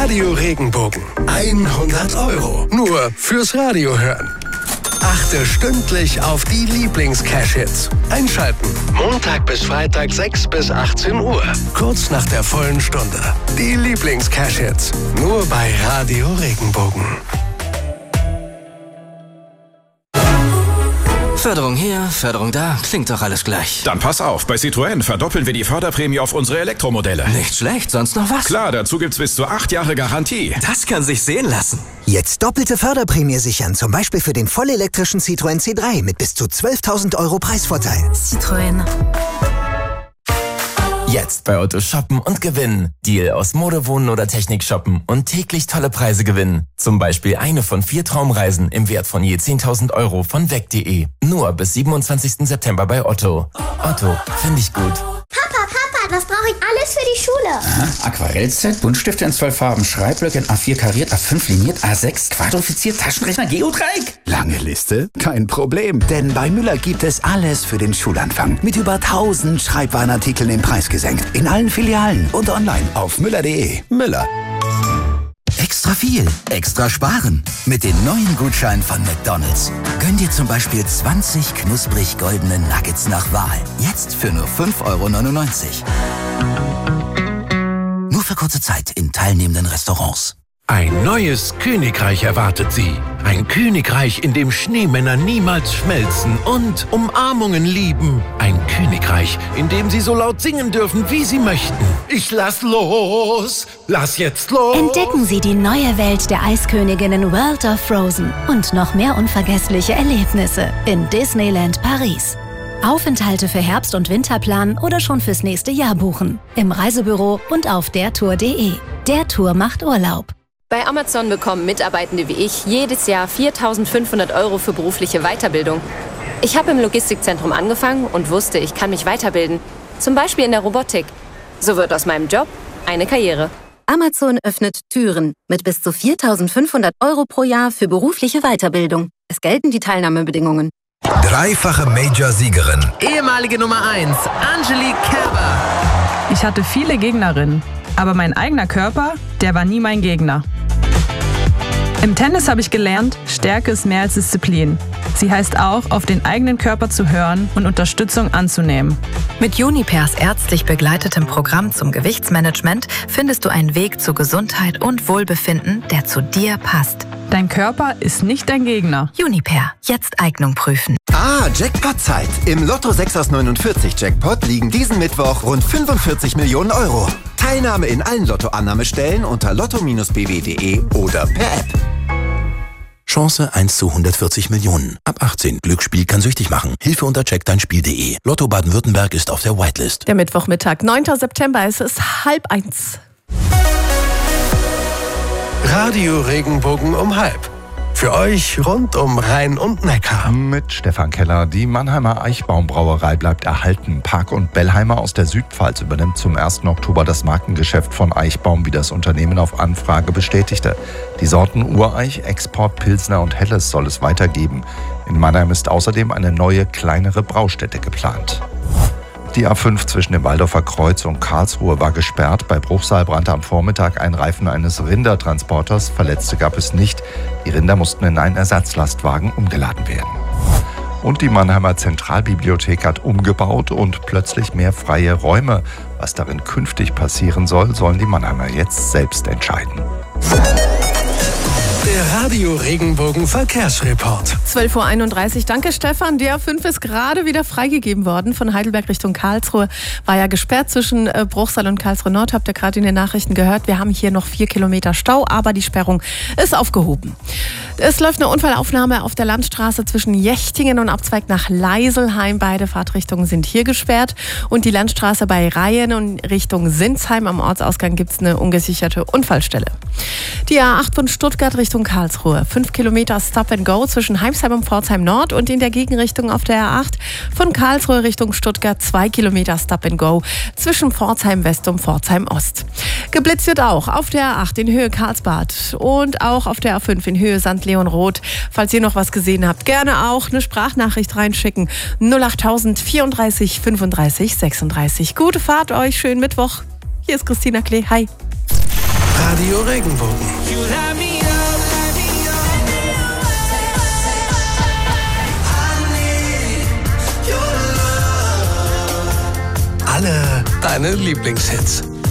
Radio Regenbogen. 100 €. Nur fürs Radio hören. Achte stündlich auf die Lieblings-Cash-Hits. Einschalten. Montag bis Freitag 6 bis 18 Uhr. Kurz nach der vollen Stunde. Die Lieblings-Cash-Hits. Nur bei Radio Regenbogen. Förderung hier, Förderung da, klingt doch alles gleich. Dann pass auf, bei Citroën verdoppeln wir die Förderprämie auf unsere Elektromodelle. Nicht schlecht, sonst noch was? Klar, dazu gibt's bis zu 8 Jahre Garantie. Das kann sich sehen lassen. Jetzt doppelte Förderprämie sichern, zum Beispiel für den vollelektrischen Citroën C3 mit bis zu 12.000 € Preisvorteil. Citroën. Jetzt bei Otto shoppen und gewinnen. Deal aus Mode, Wohnen oder Technik shoppen und täglich tolle Preise gewinnen. Zum Beispiel eine von 4 Traumreisen im Wert von je 10.000 € von weg.de. Nur bis 27. September bei Otto. Otto, finde ich gut. Papa, was brauche ich alles für die Schule? Aha, Aquarellset, Buntstifte in 12 Farben, Schreibblöcke in A4 kariert, A5 liniert, A6 quadrifiziert, Taschenrechner, Geodreieck. Lange Liste? Kein Problem, denn bei Müller gibt es alles für den Schulanfang. Mit über 1000 Schreibwarenartikeln den Preis gesenkt. In allen Filialen und online auf müller.de. Müller. Extra viel, extra sparen. Mit den neuen Gutscheinen von McDonald's. Gönn dir zum Beispiel 20 knusprig goldene Nuggets nach Wahl. Jetzt für nur 5,99 €. Nur für kurze Zeit in teilnehmenden Restaurants. Ein neues Königreich erwartet Sie. Ein Königreich, in dem Schneemänner niemals schmelzen und Umarmungen lieben. Ein Königreich, in dem Sie so laut singen dürfen, wie Sie möchten. Ich lass los! Lass jetzt los! Entdecken Sie die neue Welt der Eisköniginnen World of Frozen und noch mehr unvergessliche Erlebnisse in Disneyland Paris. Aufenthalte für Herbst- und Winterplan oder schon fürs nächste Jahr buchen. Im Reisebüro und auf dertour.de. Der Tour macht Urlaub. Bei Amazon bekommen Mitarbeitende wie ich jedes Jahr 4.500 € für berufliche Weiterbildung. Ich habe im Logistikzentrum angefangen und wusste, ich kann mich weiterbilden. Zum Beispiel in der Robotik. So wird aus meinem Job eine Karriere. Amazon öffnet Türen mit bis zu 4.500 € pro Jahr für berufliche Weiterbildung. Es gelten die Teilnahmebedingungen. Dreifache Major-Siegerin. Ehemalige Nummer 1, Angelique Kerber. Ich hatte viele Gegnerinnen, aber mein eigener Körper, der war nie mein Gegner. Im Tennis habe ich gelernt, Stärke ist mehr als Disziplin. Sie heißt auch, auf den eigenen Körper zu hören und Unterstützung anzunehmen. Mit Junipers ärztlich begleitetem Programm zum Gewichtsmanagement findest du einen Weg zu Gesundheit und Wohlbefinden, der zu dir passt. Dein Körper ist nicht dein Gegner. Juniper, jetzt Eignung prüfen. Jackpot-Zeit. Im Lotto 6 aus 49 Jackpot liegen diesen Mittwoch rund 45 Millionen €. Teilnahme in allen Lottoannahmestellen unter lotto-bw.de oder per App. Chance 1 zu 140 Millionen. Ab 18. Glücksspiel kann süchtig machen. Hilfe unter checkdeinspiel.de. Lotto Baden-Württemberg ist auf der Whitelist. Der Mittwochmittag, 9. September, es ist 12:30. Radio Regenbogen um 12:30. Für euch rund um Rhein und Neckar. Mit Stefan Keller. Die Mannheimer Eichbaumbrauerei bleibt erhalten. Park und Bellheimer aus der Südpfalz übernimmt zum 1. Oktober das Markengeschäft von Eichbaum, wie das Unternehmen auf Anfrage bestätigte. Die Sorten Ureich, Export, Pilsner und Helles soll es weitergeben. In Mannheim ist außerdem eine neue, kleinere Braustätte geplant. Die A5 zwischen dem Waldorfer Kreuz und Karlsruhe war gesperrt. Bei Bruchsal brannte am Vormittag ein Reifen eines Rindertransporters. Verletzte gab es nicht. Die Rinder mussten in einen Ersatzlastwagen umgeladen werden. Und die Mannheimer Zentralbibliothek hat umgebaut und plötzlich mehr freie Räume. Was darin künftig passieren soll, sollen die Mannheimer jetzt selbst entscheiden. Der Radio Regenbogen Verkehrsreport. 12:31 Uhr. Danke, Stefan. Die A5 ist gerade wieder freigegeben worden von Heidelberg Richtung Karlsruhe. War ja gesperrt zwischen Bruchsal und Karlsruhe Nord. Habt ihr gerade in den Nachrichten gehört. Wir haben hier noch 4 Kilometer Stau, aber die Sperrung ist aufgehoben. Es läuft eine Unfallaufnahme auf der Landstraße zwischen Jechtingen und Abzweig nach Leiselheim. Beide Fahrtrichtungen sind hier gesperrt. Und die Landstraße bei Rayen und Richtung Sinsheim am Ortsausgang gibt es eine ungesicherte Unfallstelle. Die A8 von Stuttgart Richtung Karlsruhe. 5 Kilometer Stop and Go zwischen Heimsheim und Pforzheim Nord und in der Gegenrichtung auf der A8 von Karlsruhe Richtung Stuttgart 2 Kilometer Stop and Go zwischen Pforzheim West und Pforzheim Ost. Geblitzt wird auch auf der A8 in Höhe Karlsbad und auch auf der A5 in Höhe St. Leon-Roth. Falls ihr noch was gesehen habt, gerne auch eine Sprachnachricht reinschicken. 08000 34 35 36. Gute Fahrt euch, schönen Mittwoch. Hier ist Christina Klee. Hi. Radio Regenbogen. Alle deine Lieblingshits.